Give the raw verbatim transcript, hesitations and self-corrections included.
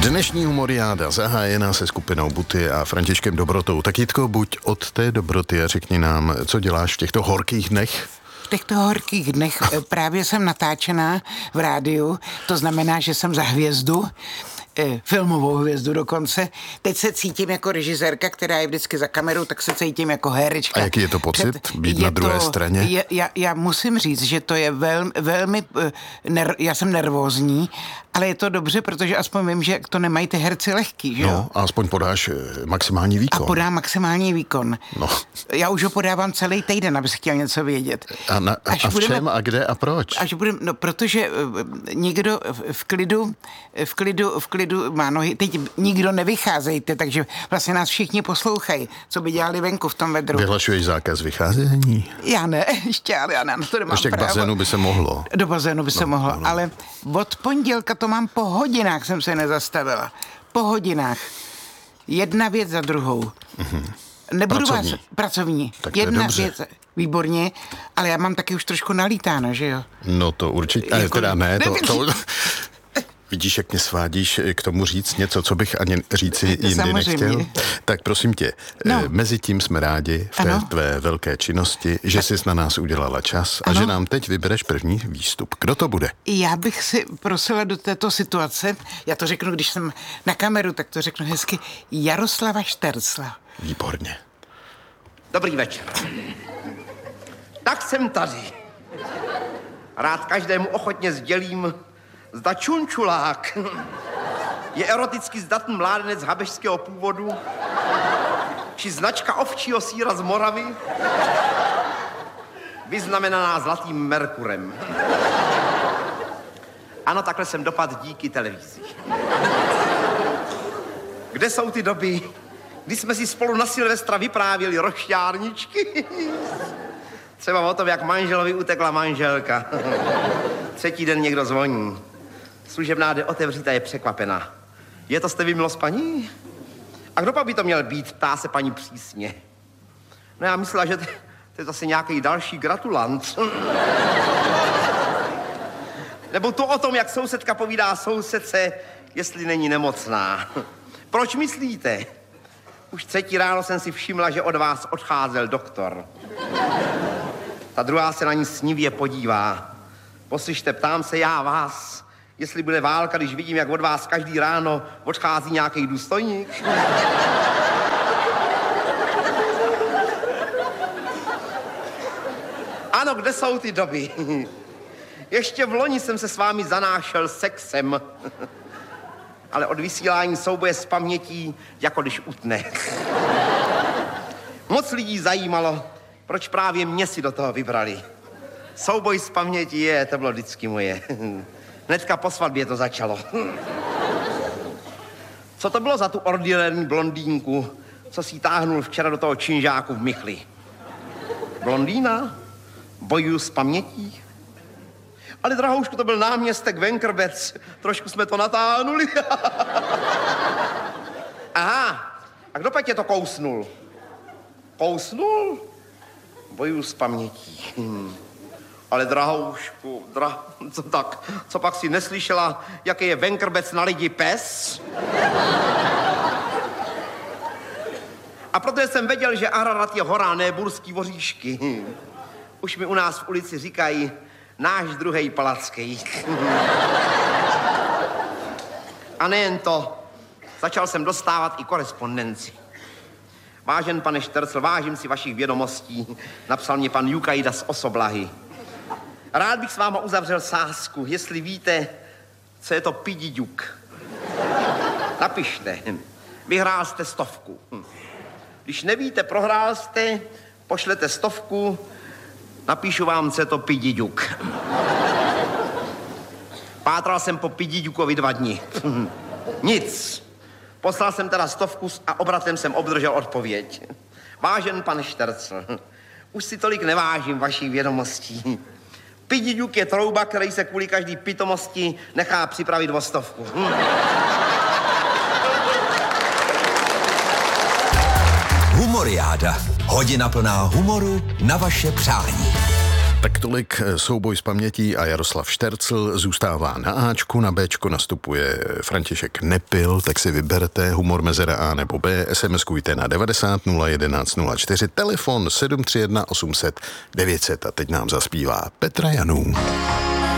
Dnešní humoriáda zahájená se skupinou Buty a Františkem Dobrotou. Tak Jitko, buď od té dobroty a řekni nám, co děláš v těchto horkých dnech? V těchto horkých dnech právě jsem natáčená v rádiu, to znamená, že jsem za hvězdu, filmovou hvězdu dokonce. Teď se cítím jako režisérka, která je vždycky za kamerou, tak se cítím jako herečka. A jaký je to pocit, Před, být na druhé to, straně? Je, já, já musím říct, že to je velmi, velmi ner, já jsem nervózní, ale je to dobře, protože aspoň vím, že to nemají ty herci lehký, že jo? No, a aspoň podáš maximální výkon. A podám maximální výkon. No. Já už ho podávám celý týden, abys chtěl něco vědět. A, na, a v budeme, čem a kde a proč? Až budeme, no, protože někdo v klidu, v klidu, v klidu má nohy, teď nikdo nevycházejte, takže vlastně nás všichni poslouchají, co by dělali venku v tom vedru. Vyhlašuješ zákaz vycházení? Já ne, ještě, já na to nemám ještě právo. Ještě k bazénu by se mohlo. Do bazénu by se no, mohlo, no. Ale od pondělka to mám po hodinách, jsem se nezastavila. Po hodinách. Jedna věc za druhou. Mm-hmm. Nebudu pracovní. vás pracovní. Tak Jedna věc, výborně, ale já mám taky už trošku nalítáno, že jo? No to určitě, ale jako, teda ne, to, to, vidíš, jak mě svádíš k tomu říct něco, co bych ani říci jindy Samozřejmě. nechtěl. Tak prosím tě, no. mezi tím jsme rádi v té ano. tvé velké činnosti, že jsi na nás udělala čas a ano. že nám teď vybereš první výstup. Kdo to bude? Já bych si prosila do této situace, já to řeknu, když jsem na kameru, tak to řeknu hezky, Jaroslava Štercla. Výborně. Dobrý večer. Tak jsem tady. Rád každému ochotně sdělím, zda čunčulák je eroticky zdatný mládenec habežského původu, či značka ovčího sýra z Moravy, vyznamenaná zlatým Merkurem. Ano, takhle jsem dopadl díky televizi. Kde jsou ty doby, kdy jsme si spolu na Silvestra vyprávěli rošťárničky? Třeba o tom, jak manželovi utekla manželka. Třetí den někdo zvoní. Služebná jde otevřít a je překvapená. Je to jste vy, milost paní? A kdo pak by to měl být, ptá se paní přísně. No já myslela, že to, to je zase nějaký další gratulant. Nebo to o tom, jak sousedka povídá sousedce, jestli není nemocná. Proč myslíte? Už třetí ráno jsem si všimla, že od vás odcházel doktor. Ta druhá se na ní snivě podívá. Poslyšte, ptám se já vás, jestli bude válka, když vidím, jak od vás každý ráno odchází nějaký důstojník. Ano, kde jsou ty doby? Ještě v loni jsem se s vámi zanášel sexem. Ale od vysílání souboje s pamětí, jako když utne. Moc lidí zajímalo, proč právě mě si do toho vybrali. Souboj s pamětí je, to bylo vždycky moje. Hnedka po svatbě to začalo. Co to bylo za tu ordinární blondýnku, co si táhnul včera do toho činžáku v Michli? Blondýna? Bojuju s pamětí? Ale drahoušku, to byl náměstek Venkrbec. Trošku jsme to natáhnuli. Aha, a kdo pak tě to kousnul? Kousnul? Bojuju s pamětí. Hm. Ale drahoušku, dra... co tak, co pak si neslyšela, jaký je Venkrbec na lidi pes? A protože jsem věděl, že Ararat je hora, ne burský voříšky. Už mi u nás v ulici říkají náš druhej Palacký. A nejen to, začal jsem dostávat i korespondenci. Vážen pane Štercl, vážím si vašich vědomostí, napsal mě pan Jukajda z Osoblahy. Rád bych s váma uzavřel sázku, jestli víte, co je to pidiďuk. Napište. Vyhrál jste stovku. Když nevíte, prohrál jste, pošlete stovku, napíšu vám, co je to pidiďuk. Pátral jsem po pidiďukovi dva dny. Nic. Poslal jsem teda stovku a obratem jsem obdržel odpověď. Vážen pan Štercl, už si tolik nevážím vašich vědomostí. Pidiďuk je trouba, který se kvůli každý pitomosti nechá připravit o stovku. Hm. Humoriáda. Hodina plná humoru na vaše přání. Tak tolik souboj s pamětí a Jaroslav Štercl zůstává na Ačku, na Bčku nastupuje František Nepil, tak si vyberte humor mezera A nebo B, SMSkujte na devadesát nula jedenáct nula čtyři, telefon sedm tři jedna osm set devět set a teď nám zaspívá Petra Janů.